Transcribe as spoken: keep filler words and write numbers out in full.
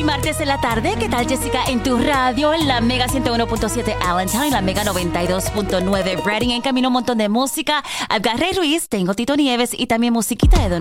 Happy martes en la tarde. ¿Qué tal, Jessica? En tu radio, en la Mega ciento uno punto siete Allentown, en la Mega noventa y dos punto nueve Reading. En camino un montón de música. I've got Rey Ruiz, tengo Tito Nieves y también musiquita de Don